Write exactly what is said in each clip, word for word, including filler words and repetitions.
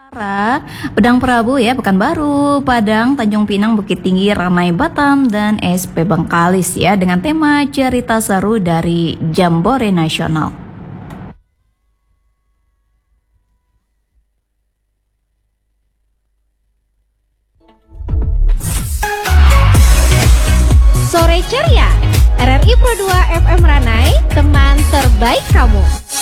Utara, Padang Prabu ya, Pekanbaru, Padang, Tanjung Pinang, Bukit Tinggi, Ranai Batam, dan S P Bengkalis ya, dengan tema cerita seru dari Jambore Nasional. Sore ceria, R R I Pro dua F M Ranai, teman terbaik kamu.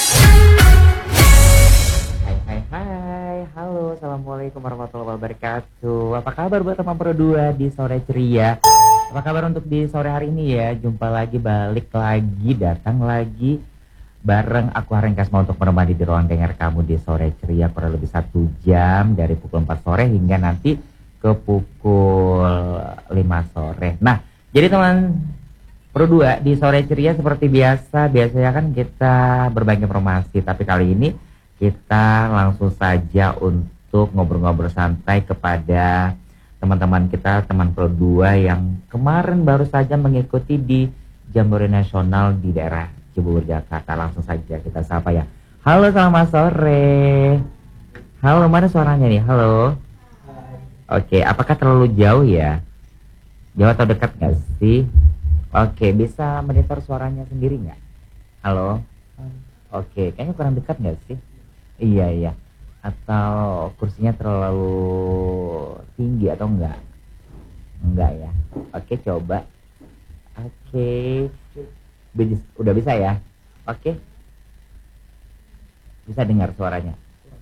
Hai hai hai, halo, assalamualaikum warahmatullahi wabarakatuh. Apa kabar buat teman Pro dua di sore ceria? Apa kabar untuk di sore hari ini ya? Jumpa lagi, balik lagi, datang lagi bareng aku Haren Kasma untuk menemani di ruang dengar kamu di sore ceria kurang lebih satu jam dari pukul empat sore hingga nanti ke pukul lima sore. Nah, jadi teman Pro dua di sore ceria seperti biasa, biasanya kan kita berbagi informasi, tapi kali ini kita langsung saja untuk ngobrol-ngobrol santai kepada teman-teman kita, teman Pro dua yang kemarin baru saja mengikuti di Jambore Nasional di daerah Cibubur, Jakarta. Langsung saja kita sapa ya. Halo, selamat sore. Halo, mana suaranya nih? Halo. Oke, apakah terlalu jauh ya? Jauh atau dekat nggak sih? Oke, bisa monitor suaranya sendiri nggak? Halo? Oke, kayaknya kurang dekat nggak sih? Iya, iya. Atau kursinya terlalu tinggi atau enggak? Enggak ya? Oke, coba. Oke. Udah bisa ya? Oke. Bisa dengar suaranya?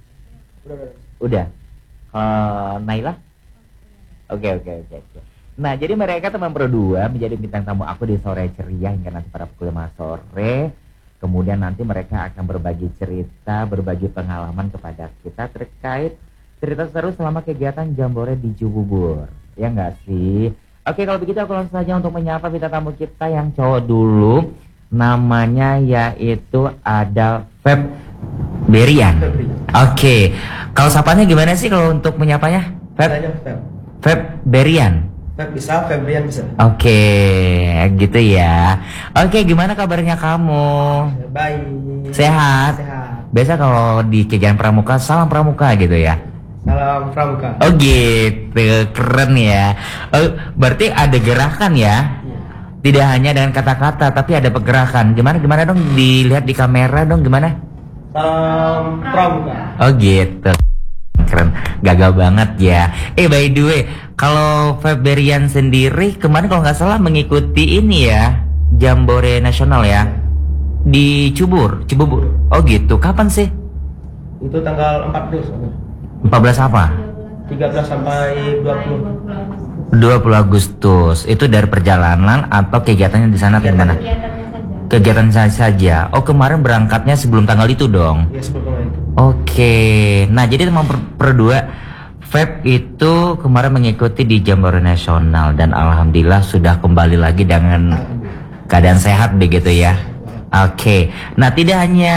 Udah. Kalau Naila? Oke, oke, oke, oke. Nah, jadi mereka teman Pro dua menjadi bintang tamu aku di sore ceria hingga nanti pada pukul lima sore. Kemudian nanti mereka akan berbagi cerita, berbagi pengalaman kepada kita terkait cerita seru selama kegiatan Jambore di Cibubur. Ya enggak sih? Oke, kalau begitu aku langsung saja untuk menyapa bintang tamu kita yang cowok dulu. Namanya yaitu ada Feb Berian. Oke, kalau sapanya gimana sih kalau untuk menyapanya? Feb, Feb Berian. Feb bisa, Febrian bisa. Oke, gitu ya. Oke, gimana kabarnya kamu? Baik. Sehat? Sehat. Biasa kalau di kegiatan pramuka, salam pramuka gitu ya? Salam pramuka. Oh gitu, keren ya. Oh, berarti ada gerakan ya? Iya. Tidak hanya dengan kata-kata, tapi ada pergerakan. Gimana, gimana dong? Dilihat di kamera dong, gimana? Salam pramuka. Oh gitu. Keren, gagah banget ya. Eh by the way, kalau Febrian sendiri kemarin kalau nggak salah mengikuti ini ya, Jambore Nasional ya, di Cibubur, Cibubur. Oh gitu, kapan sih? Itu tanggal empat belas. empat belas apa? tiga belas sampai dua puluh. dua puluh Agustus. Itu dari perjalanan atau kegiatannya di sana atau gimana? Kegiatan saja. Oh, kemarin berangkatnya sebelum tanggal itu dong. Iya, sebelum itu. Oke, nah jadi teman Pro dua, Feb itu kemarin mengikuti di Jambore Nasional dan alhamdulillah sudah kembali lagi dengan keadaan sehat begitu ya. Oke, nah tidak hanya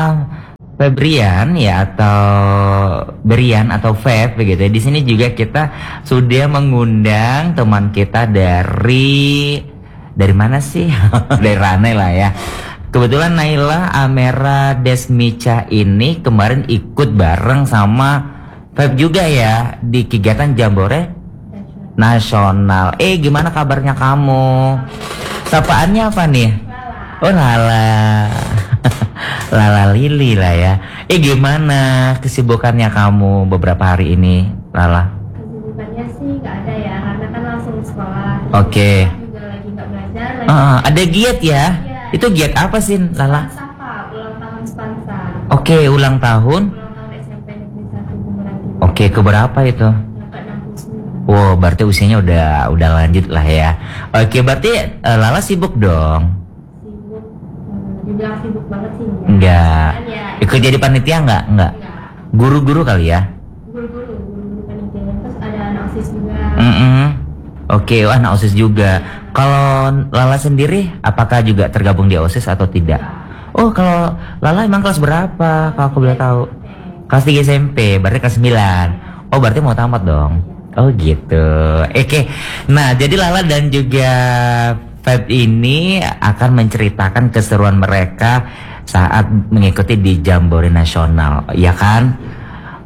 Febrian ya atau Berian atau Feb begitu ya. Di sini juga kita sudah mengundang teman kita dari dari mana sih? Dari Ranai lah ya. Kebetulan Naila Amera Desmica ini kemarin ikut bareng sama Feb juga ya di kegiatan Jambore Nasional. Eh, gimana kabarnya kamu? Sapaannya apa nih? Oh, Lala. Lala Lili lah ya. Eh, gimana kesibukannya kamu beberapa hari ini, Lala? Kesibukannya sih nggak ada ya, karena kan langsung sekolah. Oke. Okay. Juga lagi nggak belajar. Lagi Uh, ada giat ya? Iya. Itu giat apa sih, Lala? Sapa, ulang tahun Spansa. Oke, okay, ulang tahun. Ulang tahun S M P Negeri satu Bundaran Timur. Oke, okay, keberapa itu? Yang ke enam puluh sembilan. Wow, berarti usianya udah udah lanjut lah ya. Oke, berarti uh, Lala sibuk dong? Sibuk, hmm, dibilang sibuk banget sih enggak. Enggak. Kan ya, Ikut jadi panitia enggak? Enggak. enggak. Guru-guru kali ya? Guru-guru, guru-guru panitia. Terus ada anak OSIS juga. Mm -mm. Oke, wah, anak OSIS juga. Kalau Lala sendiri, apakah juga tergabung di OSIS atau tidak? Oh, kalau Lala emang kelas berapa? Kalau aku boleh tahu. Kelas tiga S M P, berarti kelas sembilan. Oh, berarti mau tamat dong. Oh gitu. Oke. Nah, jadi Lala dan juga Feb ini akan menceritakan keseruan mereka saat mengikuti di Jambore Nasional, ya kan?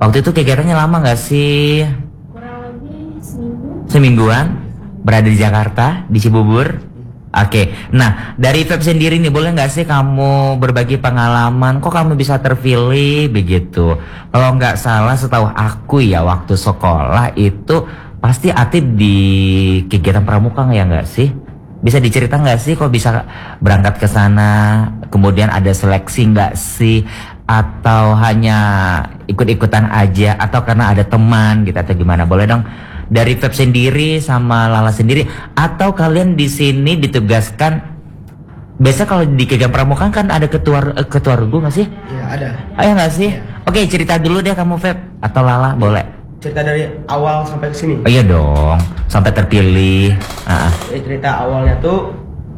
Waktu itu kegiatannya lama nggak sih? Kurang lebih seminggu. Semingguan? Berada di Jakarta, di Cibubur? Oke, nah dari Feb sendiri nih boleh nggak sih kamu berbagi pengalaman? Kok kamu bisa terpilih begitu? Kalau nggak salah setahu aku ya waktu sekolah itu pasti aktif di kegiatan pramuka ya nggak sih? Bisa dicerita nggak sih kok bisa berangkat ke sana? Kemudian ada seleksi nggak sih? Atau hanya ikut-ikutan aja? Atau karena ada teman gitu atau gimana? Boleh dong? Dari Feb sendiri sama Lala sendiri, atau kalian di sini ditugaskan? Biasa kalau di kegiatan pramuka kan ada ketua eh, ketua regu nggak sih? Iya ada. Ayo nggak sih? Oke, cerita dulu deh kamu Feb atau Lala boleh. Cerita dari awal sampai ke sini. Oh iya dong, sampai terpilih. Ah, Jadi cerita awalnya tuh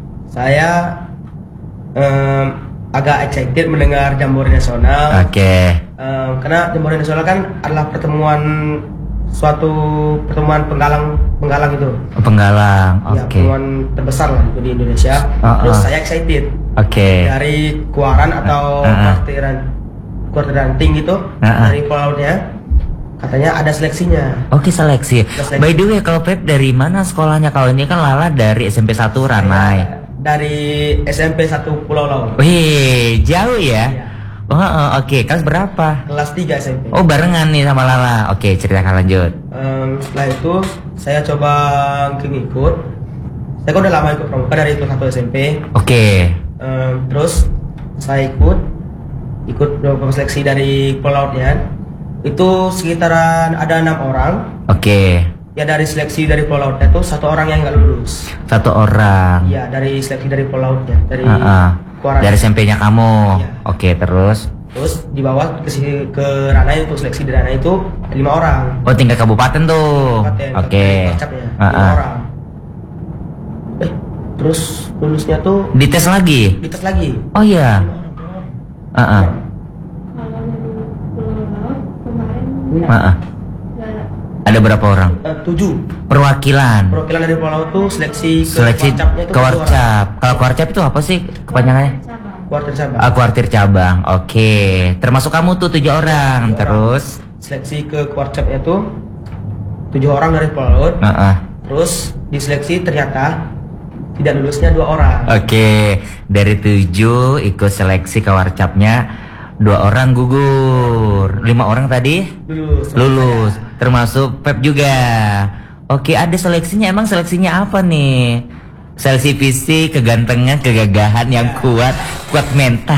saya em, agak excited mendengar Jambore Nasional. Oke, Em, karena Jambore Nasional kan adalah pertemuan suatu pertemuan penggalang penggalang itu. oh, penggalang. Ya, Oke, pertemuan terbesar lah itu di Indonesia. Ah, Terus ah. saya excited oke, dari Kuaran atau Ah, ah. kuartiran kuartiran tinggi gitu Ah, ah. dari pelautnya. Katanya ada seleksinya. oke seleksi. Seleksi. By the way, kalau Feb dari mana sekolahnya? Kalau ini kan Lala dari S M P satu Ranai. Dari S M P satu Pulau Laut. Wih, jauh ya? Iya. Oh, oh, oke, kelas berapa? Kelas tiga S M P. Oh, barengan nih sama Lala. Oke, ceritakan lanjut. Em, setelah itu saya coba ngikut. Saya kan udah lama ikut pramuka dari kelas satu S M P. Oke. Em, terus saya ikut ikut beberapa seleksi dari Pulau Lautnya. Itu sekitaran ada enam orang. Oke. Ya dari seleksi dari Pulau Lautnya itu satu orang yang nggak lulus. Satu orang. Iya dari seleksi dari Pulau Lautnya dari Ah, ah. Kuaran. Dari S M P-nya kamu. Iya. Oke, terus. Terus di bawah ke sini ke Ranai untuk seleksi di Ranai itu lima orang. Oh, tingkat kabupaten tuh. Kabupaten, Oke. kacapnya, Ah, lima ah. orang. Eh, terus lulusnya tuh Dites lagi. dites lagi. Oh iya. Lima orang, lima orang. Ah, ah. Kalau dari Pulau Laut kemarin Ah, ah. nggak ada. Ada berapa orang? Eh, tujuh. Perwakilan. Perwakilan dari Pulau Laut tuh seleksi ke Seleksi Kuarcapnya itu ke tujuh orang. Warcap. Kalau Warcap itu apa sih kepanjangannya? Cabang. Kuartir cabang. Ah, kuartir cabang. Oke. Termasuk kamu tuh tujuh orang. Tujuh orang. Terus. Seleksi ke Kuarcapnya tuh tujuh orang dari Pulau Laut. Ah, ah. Terus diseleksi ternyata tidak lulusnya dua orang. Oke, dari tujuh ikut seleksi ke Warcapnya, dua orang gugur, lima orang tadi Lulus. lulus, termasuk Pep juga. Oke, ada seleksinya. Emang seleksinya apa nih? Seleksi fisik, kegantengan, kegagahan yang kuat, kuat mental,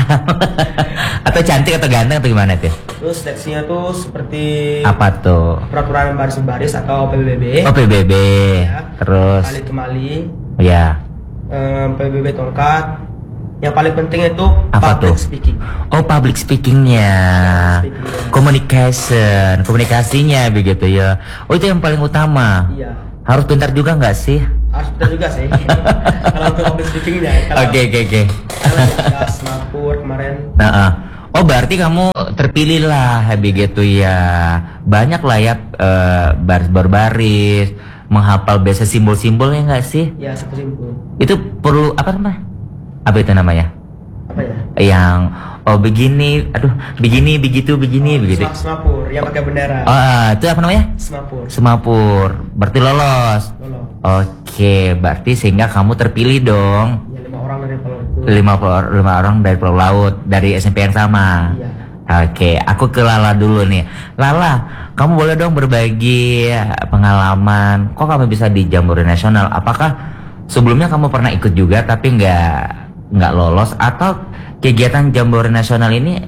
atau cantik atau ganteng atau gimana tuh? Terus seleksinya tuh seperti Apa tuh? peraturan baris-baris atau P B B. Oh P B B, Ya. terus, Kali kemali, ya, em, P B B tongkat. Yang paling penting itu Apa public tuh? speaking. oh public speakingnya, Public speaking. communication, komunikasinya begitu ya. Oh itu yang paling utama. Iya. Harus pintar juga nggak sih? Harus betul juga sih. Kalau untuk public speakingnya. Kalau Oke oke oke. kalau ada Singapura kemarin. Nah, ah. Oh berarti kamu terpilih lah begitu ya. Banyak lah ya eh, baris berbaris, menghafal biasa simbol-simbolnya nggak sih? Ya sepuluh. Itu perlu apa namanya? Apa itu namanya? Apa ya? Yang oh begini, aduh begini begitu begini begitu. Sem- Semapur yang pakai bendera. Ah itu apa namanya? Semapur. Semapur. Berarti lolos. Lolos. Oke, berarti sehingga kamu terpilih dong. Ya lima orang dari Pulau itu. Lima, puluh- lima orang dari Pulau Laut dari S M P yang sama. Iya. Oke, aku ke Lala dulu nih. Lala, kamu boleh dong berbagi pengalaman. Kok kamu bisa di Jambore Nasional? Apakah sebelumnya kamu pernah ikut juga tapi nggak nggak lolos, atau kegiatan Jambore Nasional ini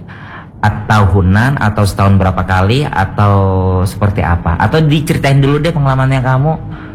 tahunan atau setahun berapa kali atau seperti apa? Atau diceritain dulu deh pengalamannya kamu.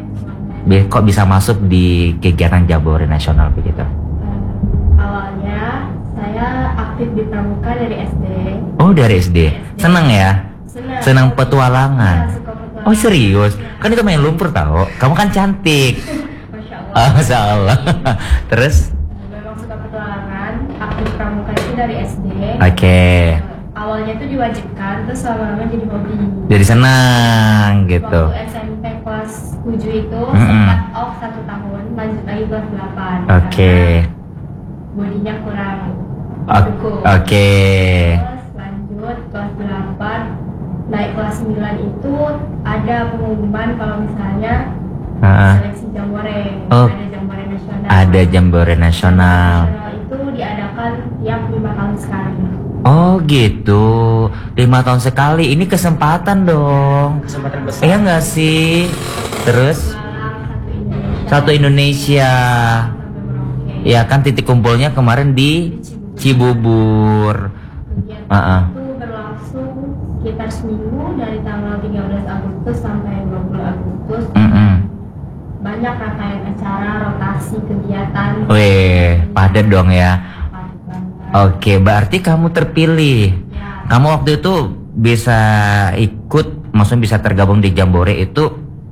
Bi- Kok bisa masuk di kegiatan Jambore Nasional begitu? Eh, awalnya saya aktif di pramuka dari S D. Oh dari S D, seneng ya? Senang. Senang petualangan. Ya, suka petualangan. Oh serius? Kan itu main lumpur tau. Kamu kan cantik. Masya Allah. Oh, Masya Allah. Terus? Memang suka petualangan. Aktif pramuka itu dari S D. Oke. Awalnya itu diwajibkan, terus lama-lama jadi hobi. Jadi senang gitu. Waktu S M P kelas tujuh itu Mm-mm. sempat off satu tahun, lanjut lagi kelas delapan. Oke. Karena bodinya kurang O- mendukung. Oke. Terus lanjut kelas delapan naik kelas sembilan itu ada pengumuman kalau misalnya Ah, seleksi Jambore, Oh. ada Jambore nasional. ada Jambore nasional. Nasional itu diadakan tiap lima tahun sekali. Oh gitu, lima tahun sekali. Ini kesempatan dong. Kesempatan besar. Iya nggak sih? Terus Malang, satu Indonesia. satu Indonesia. Sampai Merauke. Ya kan titik kumpulnya kemarin di Cibubur. Kegiatan Ah, ah. itu berlangsung sekitar seminggu dari tanggal tiga belas Agustus sampai dua puluh Agustus. Mm-mm. Banyak rangkaian acara, rotasi kegiatan. Weh, padat dong ya. Padat banget. Oke, berarti kamu terpilih. Ya, Kamu waktu itu bisa ikut, maksudnya bisa tergabung di Jambore itu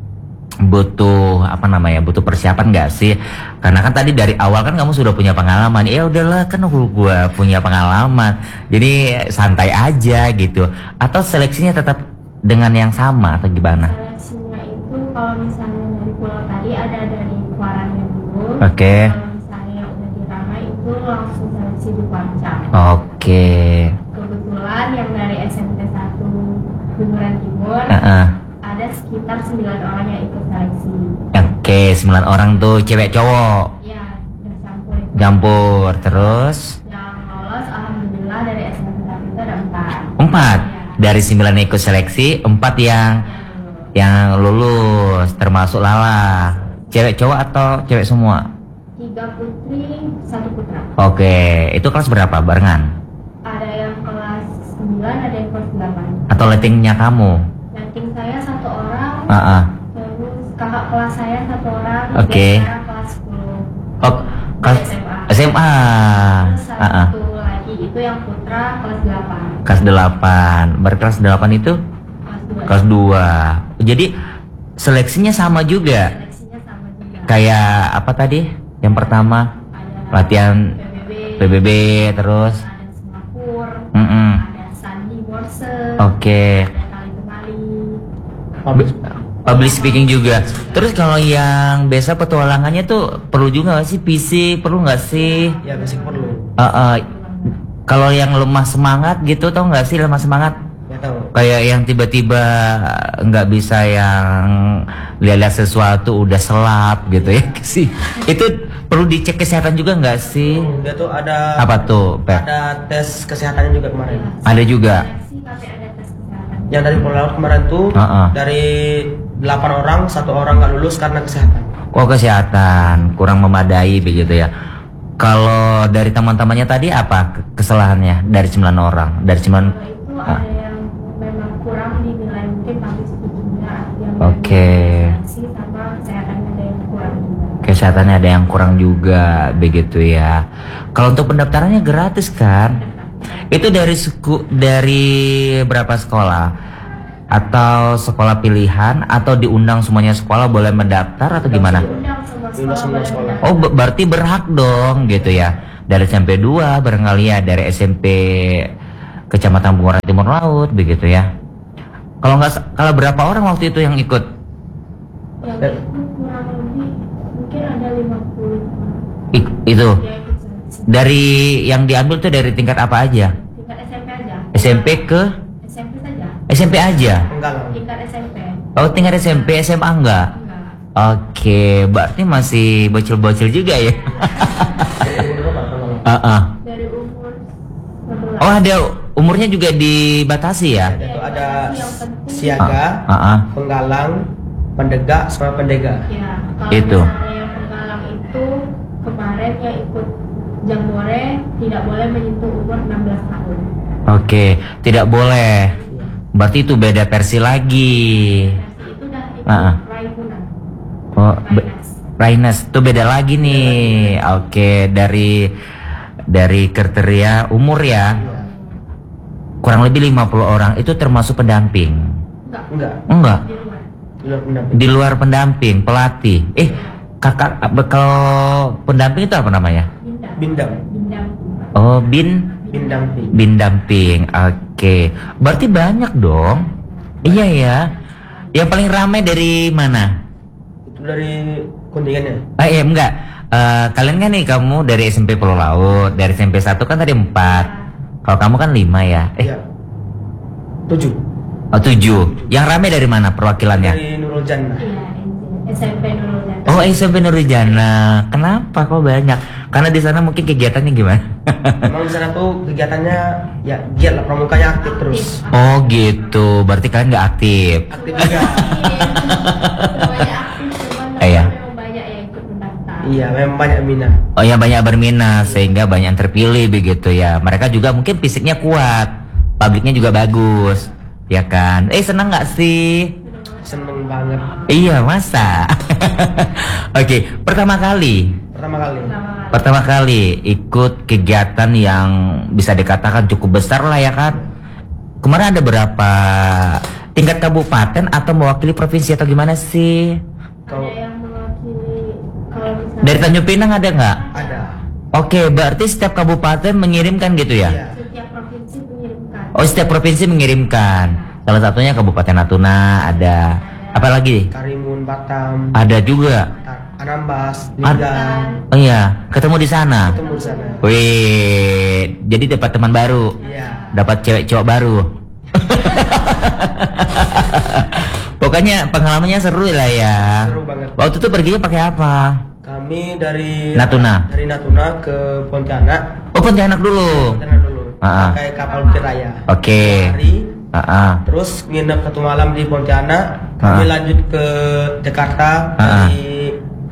butuh apa namanya? Butuh persiapan nggak sih? Karena kan tadi dari awal kan kamu sudah punya pengalaman. Ya udahlah, kan gua punya pengalaman. Jadi santai aja gitu. Atau seleksinya tetap dengan yang sama atau gimana? seleksinya itu kalau misalnya dari pulau tadi ada dari Kuaranya dulu. Oke. Kalau misalnya udah di Ramai itu langsung seleksi di Kuancang. Oke. Kebetulan yang dari S M P satu Bunguran Timur Heeh. ada sekitar sembilan orang yang ikut seleksi. Oke, sembilan orang tuh cewek cowok. Ya, bercampur itu. Campur terus Yang lolos alhamdulillah dari S M P satu itu ada empat. empat. Ya. Dari sembilan yang ikut seleksi, empat yang yang lulus termasuk Lala. Cewek cowok atau cewek semua? Tiga putri, satu putra. Oke, itu kelas berapa barengan? Ada yang kelas sembilan, ada yang kelas delapan. Atau lettingnya kamu? Ranking saya satu orang, Ah, ah. terus kakak kelas saya satu orang, Oke. dia sekarang kelas sepuluh. Oh, kelas S M A. S M A. Terus Ah, ah. satu lagi itu yang putra kelas delapan. Kelas delapan. Berkelas delapan itu Kelas dua. kelas dua. Jadi seleksinya sama juga. Seleksinya sama juga. Kayak apa tadi? Yang pertama Ada latihan P B B, P B B terus. ada Singapura, Mm-mm. ada Sandi Morse, Oke. ada Kali Kemali. Public- Public speaking juga. Terus kalau yang biasa petualangannya tuh perlu juga nggak sih fisik? Perlu nggak sih? Ya basic perlu. Uh, uh, kalau yang lemah semangat gitu tau nggak sih lemah semangat? Ya tahu. Kayak yang tiba-tiba nggak bisa yang lihat-lihat sesuatu udah selap gitu ya sih. Itu perlu dicek kesehatan juga nggak sih? Dia tuh ada Apa tuh, Pep? ada tes kesehatannya juga kemarin. Ada juga. Seleksi tapi ada tes kesehatan. Yang dari Pulau Laut kemarin tuh Uh-uh. dari delapan orang satu orang nggak lulus karena kesehatan. Oh, kesehatan kurang memadai begitu ya. Kalau dari teman-temannya tadi apa ke- kesalahannya dari sembilan orang? Dari sembilan. Kalau itu Ah. ada yang memang kurang dinilai mungkin public speakingnya, yang Oke. seleksi sama kesehatannya ada yang kurang juga. Kesehatannya ada yang kurang juga begitu ya. Kalau untuk pendaftarannya gratis kan? Itu dari suku dari berapa sekolah? Atau sekolah pilihan atau diundang semuanya sekolah boleh mendaftar atau gimana? Undang semua Undang sekolah semua boleh sekolah. mendaftar. Oh, be- berarti berhak dong gitu ya. Dari S M P dua barangkali ya, dari S M P Kecamatan Bunguran Timur Laut begitu ya. Kalau nggak sa- kalau berapa orang waktu itu yang ikut? Yang itu kurang lebih mungkin ada lima puluh orang Ik- itu yang ikut seleksi. dari yang diambil tuh dari tingkat apa aja? Tingkat S M P aja. S M P ke S M P saja. S M P aja. Enggak lah. Tingkat S M P. Oh, tingkat S M P, S M A enggak? Enggak. Oke, berarti masih bocil-bocil juga ya. Ah, ah. Dari umur sebelas. Oh, ada umurnya juga dibatasi ya? Itu ada Yang penting- siaga, Ah, ah. penggalang, pendegak, sama pendega. Ya, kalau Itu. misalnya yang penggalang itu kemarin yang ikut Jambore tidak boleh menyentuh umur enam belas tahun. Oke, tidak boleh. Berarti itu beda versi lagi. Versi itu dah itu Ah, ah. Raimunan. Oh, be- Rainas. Raines itu beda lagi nih. Oke, dari dari kriteria umur ya. Kurang lebih lima puluh orang itu termasuk pendamping. Enggak, Enggak. Enggak, di luar. Di luar pendamping. di luar pendamping, pelatih. Eh, kakak apa- kalau pendamping itu apa namanya? Bindang. Bindang. Bindang. Oh, bin Bindamping. bindamping. Oke. Berarti banyak dong. Iya ya. Yang paling ramai dari mana? Itu dari kontingen Ah iya enggak. Eh, kalian kan nih kamu dari S M P Pulau Laut, dari S M P satu kan tadi empat. Kalau kamu kan lima ya. Eh, Iya. Tujuh. Oh tujuh. Yang rame dari mana perwakilannya? Dari Nurul Jannah. Iya, S M P Nurul Jannah. Oh S M P Nurul Jannah. Kenapa kok banyak? Karena di sana mungkin kegiatannya gimana? Memang di sana tuh kegiatannya ya giat lah, pramukanya aktif terus. Oh gitu. Berarti kalian nggak aktif? Aktif juga. Semuanya aktif, cuman Eh, ya. memang banyak yang ikut mendaftar. Iya, memang banyak minat. Oh ya banyak berminat sehingga banyak yang terpilih begitu ya. Mereka juga mungkin fisiknya kuat, publiknya juga bagus, ya kan? Eh senang nggak sih? Seneng banget. Iya masa. Oke, pertama kali, Pertama kali. pertama kali ikut kegiatan yang bisa dikatakan cukup besar lah ya kan? Kemarin ada berapa tingkat kabupaten atau mewakili provinsi atau gimana sih? Ada yang mewakili, kalau misalnya Dari Tanjung Pinang ada nggak? Ada. Oke, berarti setiap kabupaten mengirimkan gitu ya? Iya. setiap provinsi mengirimkan. Oh, setiap provinsi mengirimkan. Salah satunya Kabupaten Natuna ada. Apa lagi? Karimun, Batam, Ada juga. Anambas, Ad- Linggan, Oh iya, ketemu di sana. ketemu di sana. Wih, jadi dapat teman baru, Iya. dapat cewek cowok baru. Pokoknya pengalamannya seru lah ya. Seru banget. Waktu itu perginya pakai apa? Kami dari Natuna. Dari Natuna ke Pontianak. Oh, Pontianak dulu. Pontianak dulu. Ah, ah. Pakai kapal Bukit Raya. Oke. Hari. Ah, ah. Terus nginep satu malam di Pontianak. Kami Ah. lanjut ke Jakarta. Ah, ah. Dari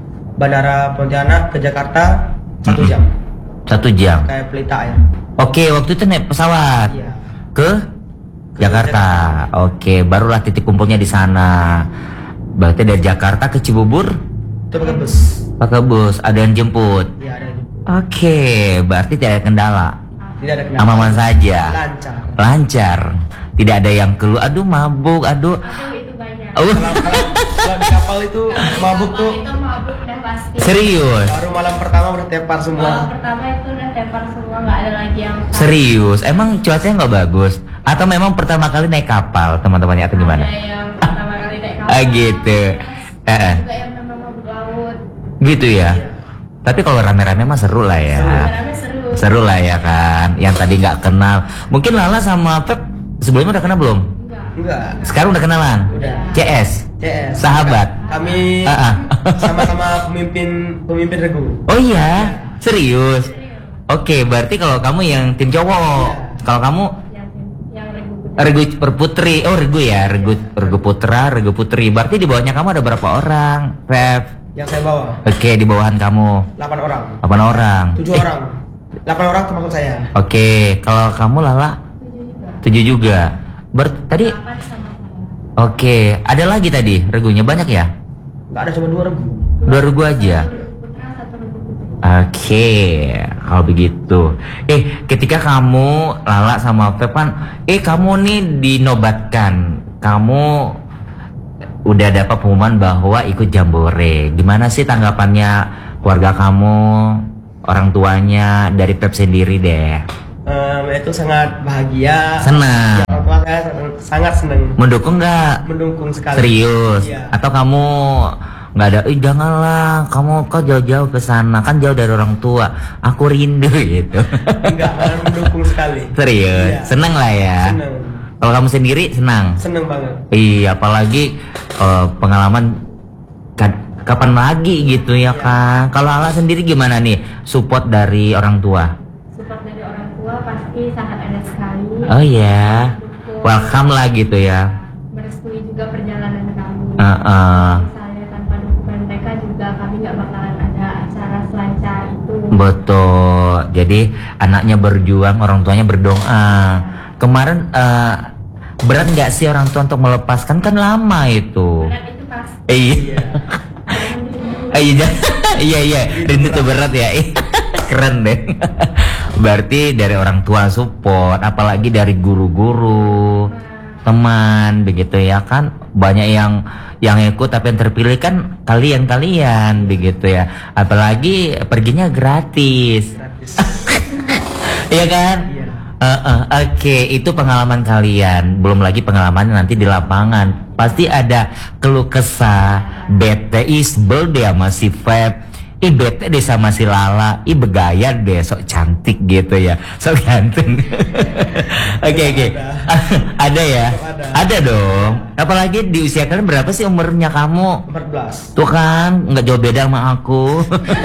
Bandara Pontianak ke Jakarta satu jam. Satu jam. Kayak pelita air. Oke, waktu itu naik pesawat Iya. ke Jakarta. Oke, barulah titik kumpulnya di sana. Berarti dari Jakarta ke Cibubur Itu pakai bus. pakai bus, ada yang jemput. Iya ada. Oke, berarti tidak ada kendala. Tidak ada kenapa. Aman-aman saja. Lancar. Lancar. Tidak ada yang keluar, aduh mabuk, aduh. Aduh, itu banyak. Oh, Kalau, kalau, kalau di kapal itu mabuk tuh. Itu mabuk udah pasti. serius. Baru malam pertama udah tepar Malam semua. pertama itu udah tepar semua, nggak ada lagi yang Serius. Emang cuacanya nggak bagus? Atau memang pertama kali naik kapal teman-temannya atau gimana? Ada yang pertama kali naik kapal. Ah gitu. Eh, eh. Juga yang memang mabuk laut. Gitu ya. Tapi kalau rame-rame mah seru lah ya. Sebenarnya seru. Seru lah ya kan. Yang tadi nggak kenal. Mungkin Lala sama Pep sebelumnya udah kenal belum? Enggak. Enggak. Sekarang udah kenalan? Udah. C S? C S. Sahabat? Kami Ah, ah. sama-sama pemimpin pemimpin regu. Oh iya? Serius? Oke, berarti kalau kamu yang tim cowok. Kalau kamu Yang yang regu. Regu perputri. Oh Regu ya. Regu, Regu putra, Regu putri. Berarti di bawahnya kamu ada berapa orang? Pep? Yang saya bawa Oke, di bawahan kamu delapan orang. delapan orang. tujuh Eh, orang. delapan orang termasuk saya. Oke, kalau kamu Lala tujuh juga. Ber tadi Delapan sama saya. oke, ada lagi tadi regunya banyak ya? Enggak ada cuma dua regu. Dua regu aja. Putra satu regu putri. Oke, kalau begitu. Eh, ketika kamu Lala sama Pepan, eh kamu nih dinobatkan, kamu udah dapat pengumuman bahwa ikut Jambore. Gimana sih tanggapannya keluarga kamu, orang tuanya, dari Pep sendiri deh? Em, itu sangat bahagia. Senang, Orang tua saya sangat- sangat senang. mendukung nggak? Mendukung sekali. Serius? Iya. Atau kamu nggak ada? Ih janganlah, kamu kok jauh-jauh ke sana, kan jauh dari orang tua. Aku rindu gitu. Enggak, malah mendukung sekali. Serius, Iya. seneng lah ya. Senang. Kalau kamu sendiri senang? Senang banget. Iya, apalagi eh, pengalaman ka- kapan lagi gitu ya kan? Kalau Ala sendiri gimana nih support dari orang tua? Support dari orang tua pasti sangat ada sekali. Oh ya, Mendukung, welcome lah gitu ya. merestui juga perjalanan kami. Heeh. Misalnya tanpa dukungan mereka juga kami nggak bakalan ada acara selancar itu. Betul. Jadi anaknya berjuang, orang tuanya berdoa. Kemarin eh, berat nggak sih orang tua untuk melepaskan, kan lama itu. Berat itu pasti. Iya. Eh, iya, iya, iya. Rindu itu berat ya. Keren deh. Berarti dari orang tua support, apalagi dari guru-guru, teman, begitu ya kan. Banyak yang yang ikut tapi yang terpilih kan kalian-kalian begitu ya. Apalagi perginya gratis. Gratis. Iya kan? Iya. Uh, uh, Oke, itu pengalaman kalian. Belum lagi pengalaman nanti di lapangan. Pasti ada keluh kesah, bete, isbel deh sama si Feb. ih bete deh sama si Lala, ih begaya deh, sok cantik gitu ya, sok ganteng. Oke oke, ada ya, Ada. ada dong. Apalagi di usia kalian berapa sih umurnya kamu? empat belas. Tuh kan, nggak jauh beda sama aku.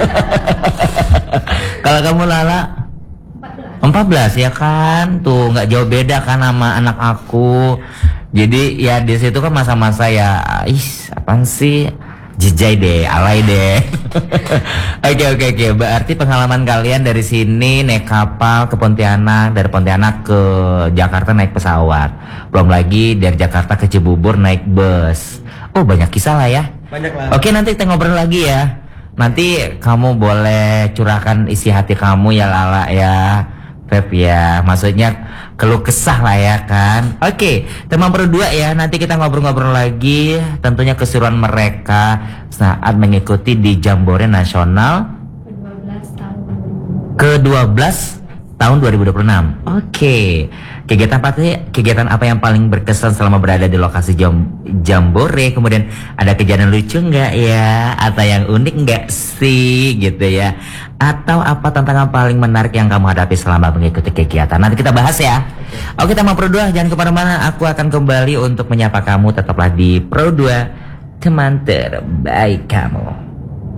Kalau kamu Lala? empat belas ya kan, tuh nggak jauh beda kan sama anak aku. Jadi ya di situ kan masa-masa ya, ih apaan sih, jijai deh, alay deh. Oke oke oke, berarti pengalaman kalian dari sini naik kapal ke Pontianak, dari Pontianak ke Jakarta naik pesawat, belum lagi dari Jakarta ke Cibubur naik bus. Oh banyak kisah lah ya. Banyak lah. Oke nanti kita ngobrol lagi ya. Nanti kamu boleh curahkan isi hati kamu ya Lala ya, Feb ya. Maksudnya keluh kesah lah ya kan. Oke, teman berdua ya. Nanti kita ngobrol-ngobrol lagi. Tentunya keseruan mereka saat mengikuti di Jambore Nasional ke dua belas tahun dua ribu dua puluh enam. Oke. Kegiatan apa sih? Kegiatan apa yang paling berkesan selama berada di lokasi jam, Jambore? Kemudian ada kejadian lucu nggak ya? Atau yang unik nggak sih gitu ya? Atau apa tantangan paling menarik yang kamu hadapi selama mengikuti kegiatan? Nanti kita bahas ya. Oke, teman Pro dua, jangan kemana-mana. Aku akan kembali untuk menyapa kamu. Tetaplah di Pro dua, teman terbaik kamu.